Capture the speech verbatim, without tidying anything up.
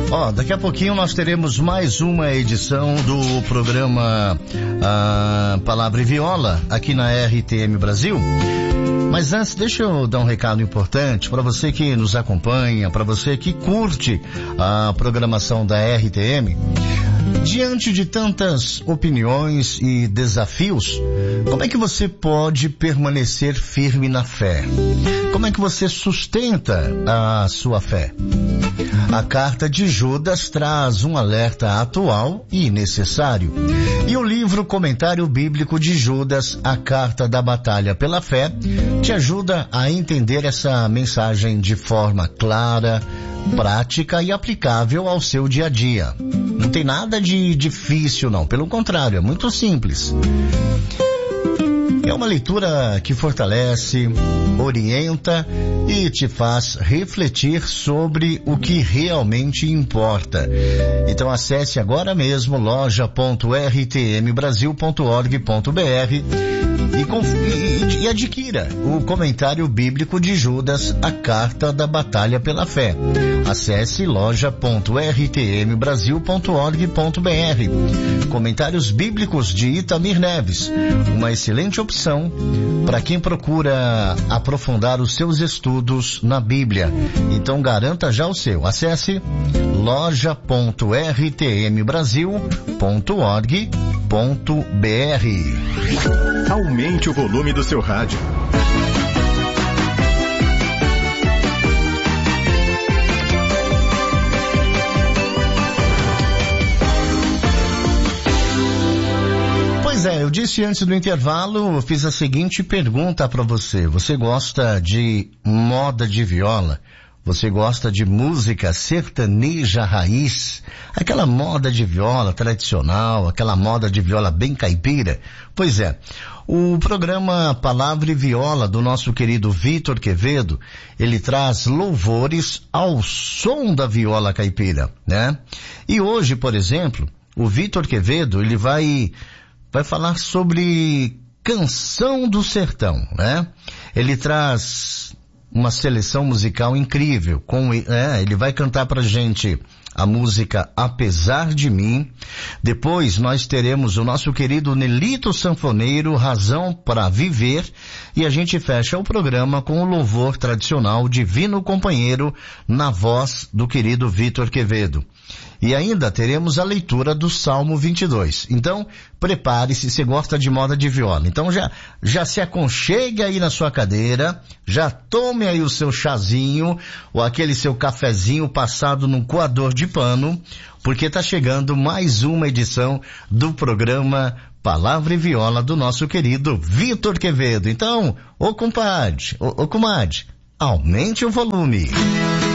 Ó, daqui a pouquinho nós teremos mais uma edição do programa ah, Palavra e Viola aqui na R T M Brasil. Mas antes, deixa eu dar um recado importante para você que nos acompanha, para você que curte a programação da R T M. Diante de tantas opiniões e desafios, como é que você pode permanecer firme na fé? Como é que você sustenta a sua fé? A carta de Judas traz um alerta atual e necessário. E o livro Comentário Bíblico de Judas, a Carta da Batalha pela Fé, te ajuda a entender essa mensagem de forma clara, prática e aplicável ao seu dia a dia. Não tem nada de difícil, não. Pelo contrário, é muito simples. É uma leitura que fortalece, orienta e te faz refletir sobre o que realmente importa. Então acesse agora mesmo loja ponto r t m brasil ponto org ponto b r e, conf... e, e adquira o Comentário Bíblico de Judas, a Carta da Batalha pela Fé. Acesse loja ponto r t m brasil ponto org ponto b r. Comentários Bíblicos de Itamir Neves, uma excelente opção para quem procura aprofundar os seus estudos na Bíblia. Então garanta já o seu. Acesse loja ponto r t m brasil ponto org ponto b r. Aumente o volume do seu rádio. Pois é, eu disse antes do intervalo, eu fiz a seguinte pergunta para você. Você gosta de moda de viola? Você gosta de música sertaneja raiz? Aquela moda de viola tradicional, aquela moda de viola bem caipira? Pois é, o programa Palavra e Viola do nosso querido Vitor Quevedo, ele traz louvores ao som da viola caipira, né? E hoje, por exemplo, o Vitor Quevedo, ele vai, vai falar sobre Canção do Sertão, né? Ele traz uma seleção musical incrível. Com, é, ele vai cantar pra gente a música Apesar de Mim. Depois nós teremos o nosso querido Nelito Sanfoneiro, Razão para Viver. E a gente fecha o programa com o louvor tradicional Divino Companheiro, na voz do querido Vitor Quevedo. E ainda teremos a leitura do Salmo vinte e dois. Então, prepare-se, você gosta de moda de viola. Então já, já se aconchegue aí na sua cadeira, já tome aí o seu chazinho, ou aquele seu cafezinho passado num coador de pano, porque tá chegando mais uma edição do programa Palavra e Viola do nosso querido Vitor Quevedo. Então, ô compadre, ô, ô comadre, aumente o volume.